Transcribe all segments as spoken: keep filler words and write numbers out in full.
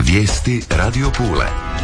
Vijesti Radio Pule.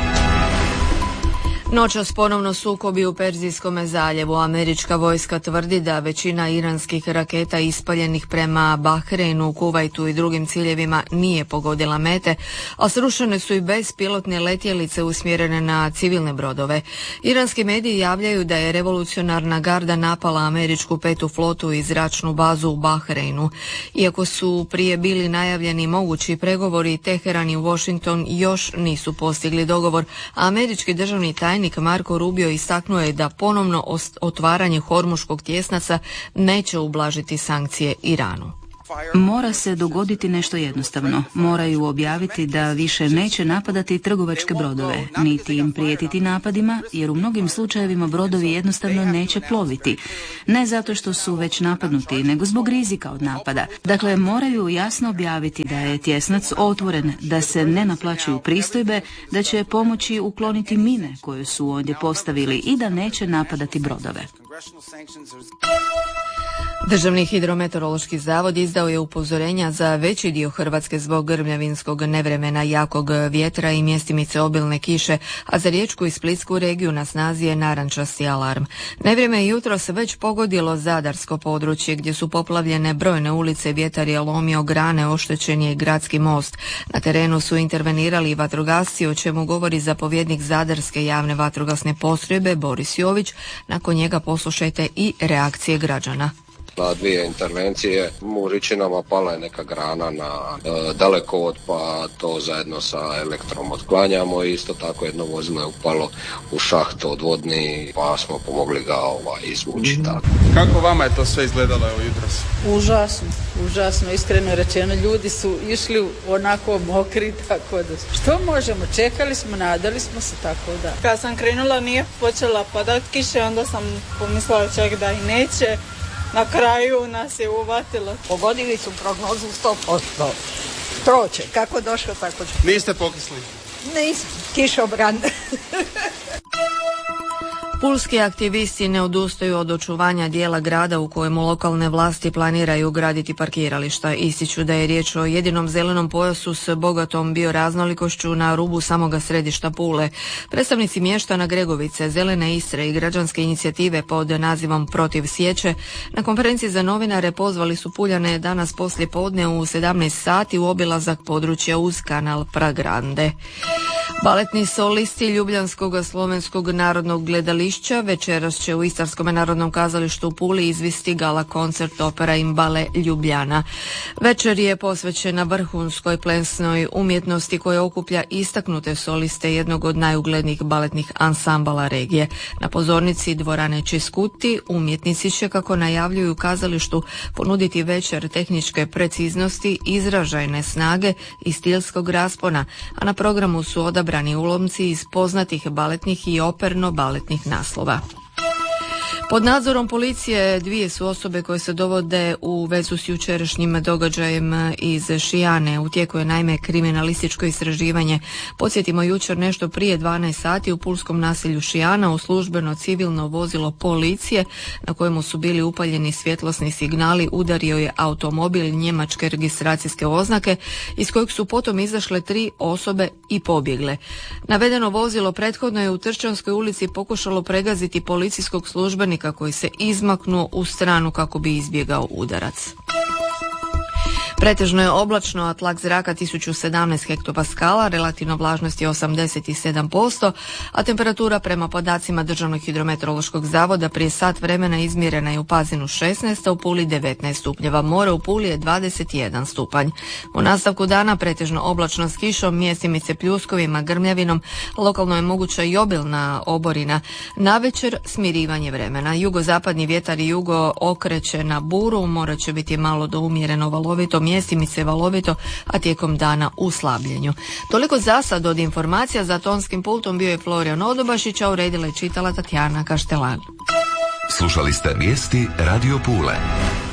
Noćas ponovno sukobi u Perzijskom zaljevu. Američka vojska tvrdi da većina iranskih raketa ispaljenih prema Bahreinu, Kuvajtu i drugim ciljevima nije pogodila mete, a srušene su i bespilotne letjelice usmjerene na civilne brodove. Iranski mediji javljaju da je revolucionarna garda napala američku petu flotu i zračnu bazu u Bahreinu. Iako su prije bili najavljeni mogući pregovori, Teheran i Washington još nisu postigli dogovor, a američki državni tajnik Marko Rubio istaknuo je da ponovno otvaranje Hormuškog tjesnaca neće ublažiti sankcije Iranu. Mora se dogoditi nešto jednostavno. Moraju objaviti da više neće napadati trgovačke brodove, niti im prijetiti napadima, jer u mnogim slučajevima brodovi jednostavno neće ploviti. Ne zato što su već napadnuti, nego zbog rizika od napada. Dakle, moraju jasno objaviti da je tjesnac otvoren, da se ne naplaćuju pristojbe, da će pomoći ukloniti mine koje su ondje postavili i da neće napadati brodove. Državni hidrometeorološki zavod izdao je upozorenja za veći dio Hrvatske zbog grmljavinskog nevremena, jakog vjetra i mjestimice obilne kiše, a za Riječku i Splitsku regiju na snazi je narančasti alarm. Nevrijeme je jutros već pogodilo zadarsko područje gdje su poplavljene brojne ulice, vjetar je lomio grane, oštećen je gradski most. Na terenu su intervenirali i vatrogasci, o čemu govori zapovjednik Zadarske javne vatrogasne postrojbe Boris Jović. Nakon njega poslušajte i reakcije građana. Na dvije intervencije u Ričinama pala je neka grana na e, dalekovod, pa to zajedno sa elektrom otklanjamo i isto tako jedno vozilo je upalo u šaht odvodni, pa smo pomogli ga ovaj, izvući. Tako. Kako vama je to sve izgledalo evo jutros? Užasno, užasno, iskreno rečeno, ljudi su išli onako mokri, tako da što možemo, čekali smo, nadali smo se, tako da. Kad sam krenula nije počela padat kiše, onda sam pomislila čak da i neće. Na kraju nas je uvatilo. Pogodili su prognozu sto posto. Proće, kako došlo, tako će. Niste pokisli? Nisam, kišobran. Pulski aktivisti ne odustaju od očuvanja dijela grada u kojemu lokalne vlasti planiraju graditi parkirališta. Ističu da je riječ o jedinom zelenom pojasu s bogatom bioraznolikošću na rubu samoga središta Pule. Predstavnici mještana Gregovice, Zelene Istre i građanske inicijative pod nazivom Protiv sječe na konferenciji za novinare pozvali su Puljane danas poslije podne u sedamnaest sati u obilazak područja uz kanal Pragrande. Baletni solisti Ljubljanskog slovenskog narodnog gledališća večeras će u Istarskom narodnom kazalištu u Puli izvesti gala koncert opera in bale Ljubljana. Večer je posvećena vrhunskoj plesnoj umjetnosti koja okuplja istaknute soliste jednog od najuglednijih baletnih ansambala regije. Na pozornici dvorane Čiskuti umjetnici će, kako najavljuju u kazalištu, ponuditi večer tehničke preciznosti, izražajne snage i stilskog raspona, a na programu su odabrani ulomci iz poznatih baletnih i operno-baletnih naslova. Pod nadzorom policije dvije su osobe koje se dovode u vezu s jučerašnjim događajem iz Šijane. U tijeku je naime kriminalističko istraživanje. Podsjetimo, jučer nešto prije dvanaest sati u pulskom naselju Šijana u službeno civilno vozilo policije na kojemu su bili upaljeni svjetlosni signali udario je automobil njemačke registracijske oznake iz kojeg su potom izašle tri osobe i pobjegle. Navedeno vozilo prethodno je u Trčanskoj ulici pokušalo pregaziti policijskog službenika koji se izmaknuo u stranu kako bi izbjegao udarac. Pretežno je oblačno, a tlak zraka tisuću sedamnaest hektopaskala, relativna vlažnost je osamdeset sedam posto, a temperatura prema podacima Državnog hidrometeorološkog zavoda prije sat vremena izmjerena je u Pazinu šesnaest, a u Puli devetnaest stupnjeva. More u Puli je dvadeset jedan stupanj. U nastavku dana pretežno oblačno s kišom, mjestimice pljuskovima, grmljavinom, lokalno je moguća i obilna oborina. Navečer smirivanje vremena. Jugozapadni vjetar i jugo okreće na buru, more će biti malo do umjereno valovito, mjestimice valovito, a tijekom dana u slabljenju. Toliko za sad od informacija. Za tonskim pultom bio je Florijan Odobašić, a uredila je čitala Tatjana Kaštelan. Slušali ste vijesti Radio Pule.